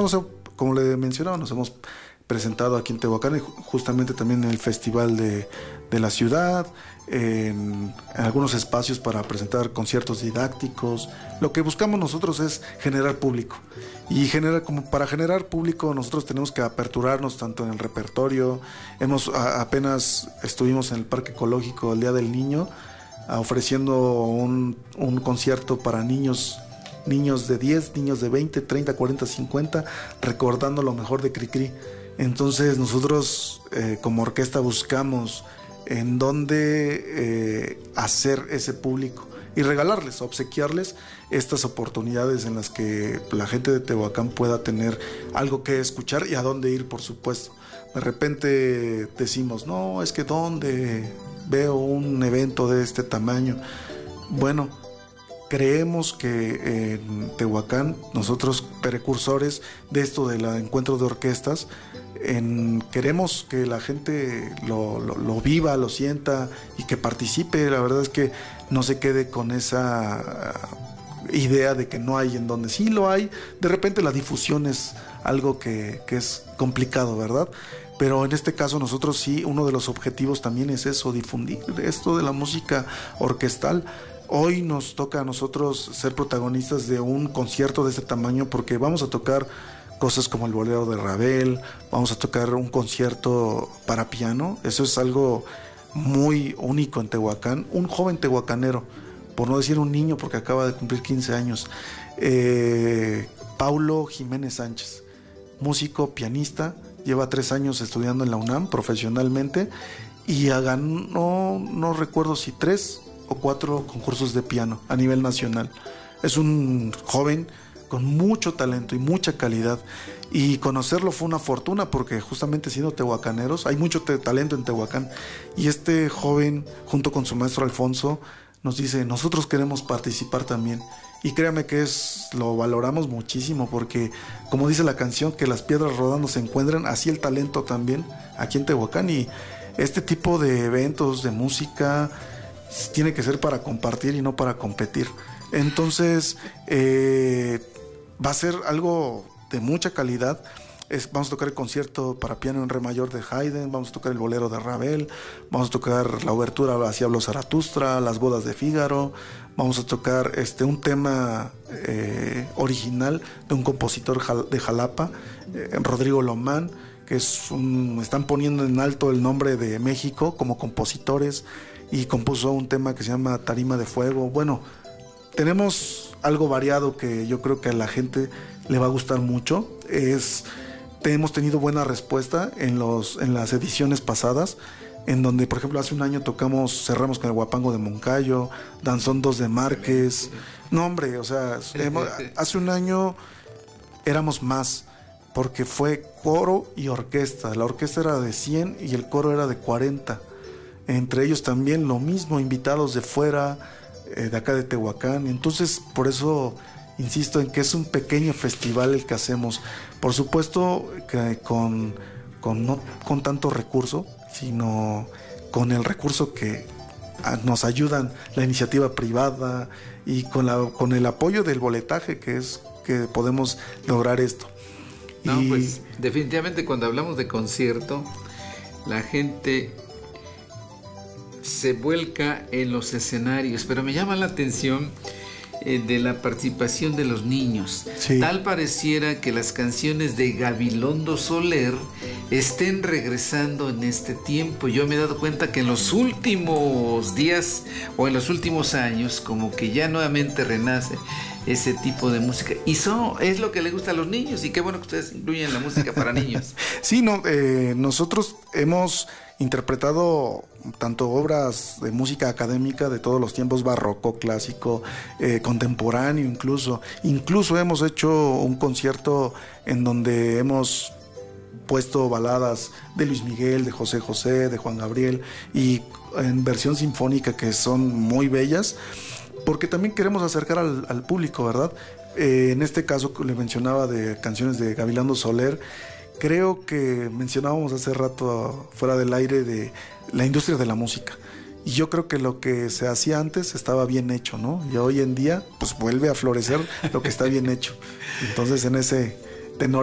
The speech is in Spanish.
como le mencionaba, nos hemos presentado aquí en Tehuacán, justamente también en el festival de la ciudad, en algunos espacios para presentar conciertos didácticos. Lo que buscamos nosotros es generar público, y para generar público nosotros tenemos que aperturarnos tanto en el repertorio. Apenas estuvimos en el Parque Ecológico el Día del Niño, ofreciendo un concierto para niños de 10, niños de 20, 30, 40, 50, recordando lo mejor de Cricri. Entonces nosotros como orquesta buscamos en dónde hacer ese público y regalarles, obsequiarles estas oportunidades en las que la gente de Tehuacán pueda tener algo que escuchar y a dónde ir, por supuesto. De repente decimos, no, es que ¿dónde veo un evento de este tamaño? Bueno, creemos que en Tehuacán, nosotros precursores de esto del encuentro de orquestas, queremos que la gente lo viva, lo sienta y que participe. La verdad es que no se quede con esa idea de que no hay en donde. Sí lo hay, de repente la difusión es algo que es complicado, ¿verdad? Pero en este caso nosotros sí, uno de los objetivos también es eso, difundir esto de la música orquestal. Hoy nos toca a nosotros ser protagonistas de un concierto de este tamaño, porque vamos a tocar cosas como el Bolero de Ravel, vamos a tocar un concierto para piano. Eso es algo muy único en Tehuacán. Un joven tehuacanero, por no decir un niño porque acaba de cumplir 15 años, Paulo Jiménez Sánchez, músico, pianista, lleva 3 años estudiando en la UNAM profesionalmente y ganó, no recuerdo si 3 o 4 concursos de piano a nivel nacional. Es un joven con mucho talento y mucha calidad, y conocerlo fue una fortuna, porque justamente siendo tehuacaneros hay mucho talento en Tehuacán, y este joven junto con su maestro Alfonso nos dice, nosotros queremos participar también. Y créame que lo valoramos muchísimo, porque como dice la canción, que las piedras rodando se encuentran, así el talento también aquí en Tehuacán. Y este tipo de eventos de música tiene que ser para compartir y no para competir. Entonces va a ser algo de mucha calidad. Vamos a tocar el concierto para piano en re mayor de Haydn, vamos a tocar el Bolero de Ravel, vamos a tocar la obertura Así habló Zaratustra, Las bodas de Fígaro, vamos a tocar un tema original de un compositor de Jalapa, Rodrigo Lomán, que están poniendo en alto el nombre de México como compositores, y compuso un tema que se llama Tarima de Fuego. Bueno, tenemos algo variado que yo creo que a la gente le va a gustar mucho. Hemos tenido buena respuesta en las ediciones pasadas, en donde, por ejemplo, hace un año cerramos con el Huapango de Moncayo, Danzón 2 de Márquez. No, hombre, o sea, hace un año éramos más, porque fue coro y orquesta. La orquesta era de 100 y el coro era de 40. Entre ellos también lo mismo, invitados de fuera, de acá de Tehuacán. Entonces, por eso insisto en que es un pequeño festival el que hacemos. Por supuesto que no con tanto recurso, sino con el recurso que nos ayudan la iniciativa privada, y con el apoyo del boletaje, que podemos lograr esto. No, pues definitivamente cuando hablamos de concierto, la gente se vuelca en los escenarios, pero me llama la atención de la participación de los niños. Sí. Tal pareciera que las canciones de Gabilondo Soler estén regresando en este tiempo. Yo me he dado cuenta que en los últimos días o en los últimos años como que ya nuevamente renace ese tipo de música, y es lo que le gusta a los niños, y qué bueno que ustedes incluyen la música para niños. Sí, nosotros hemos interpretado tanto obras de música académica de todos los tiempos, barroco, clásico, contemporáneo, incluso hemos hecho un concierto en donde hemos puesto baladas de Luis Miguel, de José José, de Juan Gabriel, y en versión sinfónica, que son muy bellas, porque también queremos acercar al público, ¿verdad? En este caso le mencionaba de canciones de Gabilondo Soler. Creo que mencionábamos hace rato fuera del aire de la industria de la música, y yo creo que lo que se hacía antes estaba bien hecho, ¿no? Y hoy en día pues vuelve a florecer lo que está bien hecho. Entonces en ese